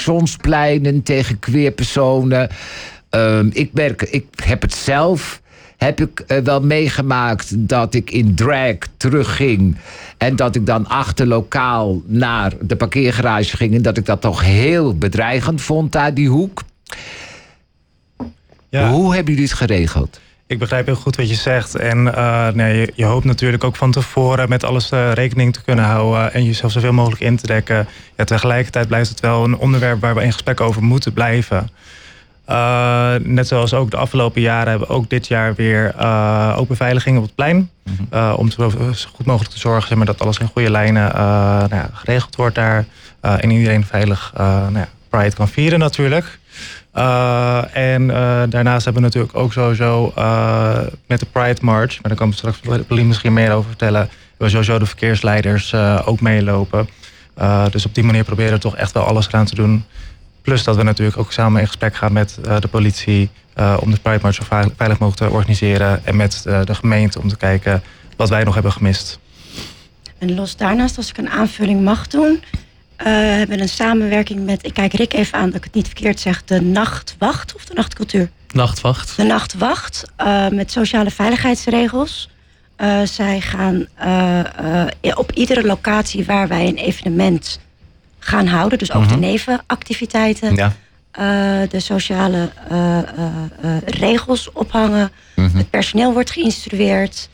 stationspleinen tegen queerpersonen. Ik heb het zelf... heb ik wel meegemaakt dat ik in drag terugging... en dat ik dan achterlokaal naar de parkeergarage ging... en dat ik dat toch heel bedreigend vond, daar die hoek. Ja. Hoe hebben jullie het geregeld? Ik begrijp heel goed wat je zegt. En je hoopt natuurlijk ook van tevoren met alles rekening te kunnen houden... en jezelf zoveel mogelijk in te dekken. Ja, tegelijkertijd blijft het wel een onderwerp waar we in gesprek over moeten blijven... net zoals ook de afgelopen jaren hebben we ook dit jaar weer ook beveiliging op het plein. Om zo goed mogelijk te zorgen, zeg maar, dat alles in goede lijnen geregeld wordt daar. En iedereen veilig Pride kan vieren natuurlijk. Daarnaast hebben we natuurlijk ook sowieso met de Pride March... maar daar kan straks Pauline misschien meer over vertellen... hebben we sowieso de verkeersleiders ook meelopen. Dus op die manier proberen we toch echt wel alles eraan te doen... Plus dat we natuurlijk ook samen in gesprek gaan met de politie... om de Pride March zo veilig mogelijk te organiseren... en met de gemeente om te kijken wat wij nog hebben gemist. En los daarnaast, als ik een aanvulling mag doen... hebben we een samenwerking met... Ik kijk Rick even aan dat ik het niet verkeerd zeg... de Nachtwacht of de Nachtcultuur? Nachtwacht. De Nachtwacht, met sociale veiligheidsregels. Zij gaan op iedere locatie waar wij een evenement... gaan houden, dus ook de nevenactiviteiten... de sociale regels ophangen. Het personeel wordt geïnstrueerd...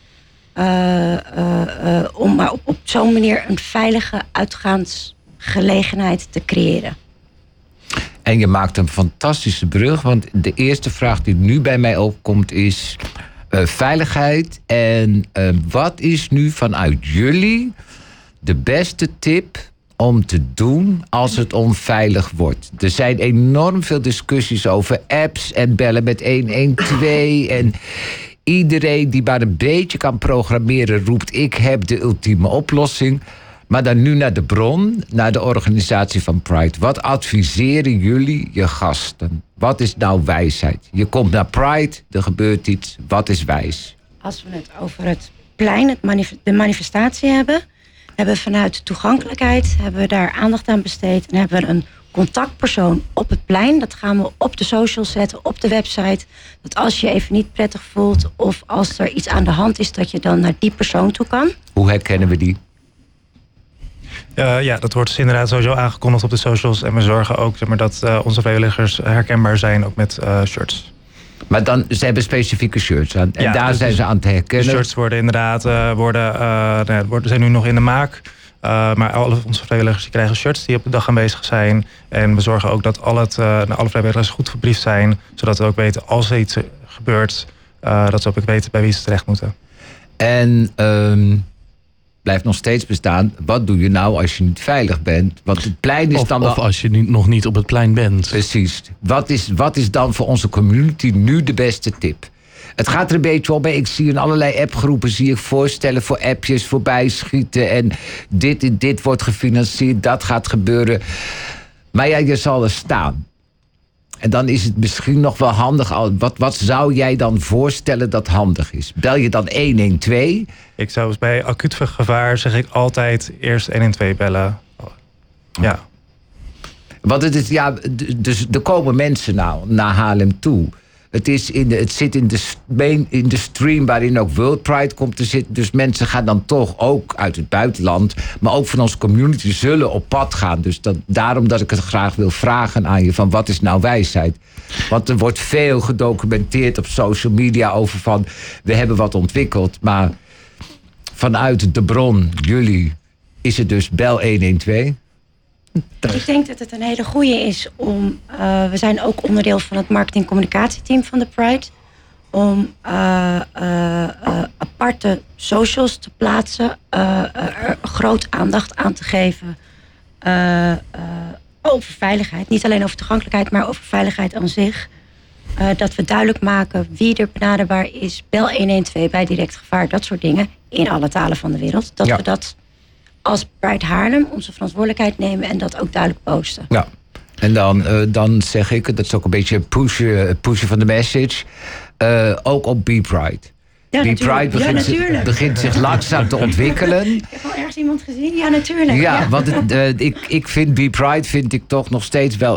om maar op zo'n manier een veilige uitgaansgelegenheid te creëren. En je maakt een fantastische brug, want de eerste vraag die nu bij mij opkomt is... veiligheid. En wat is nu vanuit jullie de beste tip... om te doen als het onveilig wordt? Er zijn enorm veel discussies over apps en bellen met 112... en iedereen die maar een beetje kan programmeren roept... ik heb de ultieme oplossing. Maar dan nu naar de bron, naar de organisatie van Pride. Wat adviseren jullie je gasten? Wat is nou wijsheid? Je komt naar Pride, er gebeurt iets. Wat is wijs? Als we het over het plein, de manifestatie hebben... hebben we vanuit toegankelijkheid hebben we daar aandacht aan besteed... en hebben we een contactpersoon op het plein. Dat gaan we op de socials zetten, op de website. Dat als je even niet prettig voelt... of als er iets aan de hand is, dat je dan naar die persoon toe kan. Hoe herkennen we die? Dat wordt dus inderdaad sowieso aangekondigd op de socials. En we zorgen ook dat onze vrijwilligers herkenbaar zijn, ook met shirts. Maar dan, ze hebben specifieke shirts aan. En daar zijn ze aan te herkennen. De shirts worden inderdaad zijn nu nog in de maak. Maar alle onze vrijwilligers die krijgen shirts die op de dag aanwezig zijn. En we zorgen ook dat alle vrijwilligers goed verbriefd zijn. Zodat we ook weten als er iets gebeurt... dat ze ook weten bij wie ze terecht moeten. En blijft nog steeds bestaan. Wat doe je nou als je niet veilig bent? Want het plein is dan... Of als je nog niet op het plein bent. Precies. Wat is dan voor onze community nu de beste tip? Het gaat er een beetje om. Ik zie in allerlei appgroepen zie ik voorstellen voor appjes voorbij schieten. En dit wordt gefinancierd, dat gaat gebeuren. Maar ja, je zal er staan. En dan is het misschien nog wel handig. Wat zou jij dan voorstellen dat handig is? Bel je dan 112? Ik zou bij acuut gevaar zeg ik altijd eerst 112 bellen. Ja. Want het is, dus er komen mensen nou naar Haarlem toe. Het zit in de stream waarin ook World Pride komt te zitten. Dus mensen gaan dan toch ook uit het buitenland... maar ook van onze community zullen op pad gaan. Dus daarom dat ik het graag wil vragen aan je... van wat is nou wijsheid? Want er wordt veel gedocumenteerd op social media over van... we hebben wat ontwikkeld, maar vanuit de bron, jullie... is het dus bel 112... Ik denk dat het een hele goede is om... we zijn ook onderdeel van het marketing-communicatieteam van de Pride... om aparte socials te plaatsen... er groot aandacht aan te geven... over veiligheid. Niet alleen over toegankelijkheid, maar over veiligheid aan zich. Dat we duidelijk maken wie er benaderbaar is. Bel 112 bij direct gevaar, dat soort dingen. In alle talen van de wereld. Dat we dat... als Pride Haarlem onze verantwoordelijkheid nemen... en dat ook duidelijk posten. Ja, en dan zeg ik... dat is ook een beetje pushen van de message... ook op Be Pride. Ja, Be Pride begint zich langzaam te ontwikkelen. Ik heb al ergens iemand gezien. Ja, natuurlijk. Ja, want ik vind Be Pride toch nog steeds wel